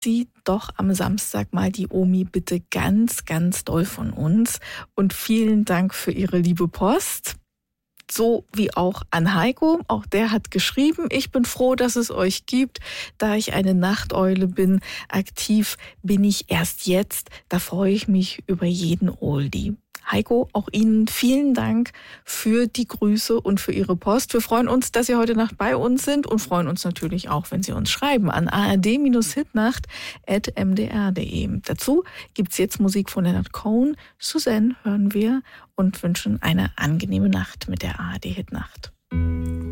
Sie doch am Samstag mal die Omi bitte ganz, ganz doll von uns. Und vielen Dank für Ihre liebe Post. So wie auch an Heiko. Auch der hat geschrieben, ich bin froh, dass es euch gibt. Da ich eine Nachteule bin, aktiv bin ich erst jetzt. Da freue ich mich über jeden Oldie. Heiko, auch Ihnen vielen Dank für die Grüße und für Ihre Post. Wir freuen uns, dass Sie heute Nacht bei uns sind und freuen uns natürlich auch, wenn Sie uns schreiben an ard-hitnacht@mdr.de. Dazu gibt's jetzt Musik von Leonard Cohen. Suzanne hören wir und wünschen eine angenehme Nacht mit der ARD Hitnacht.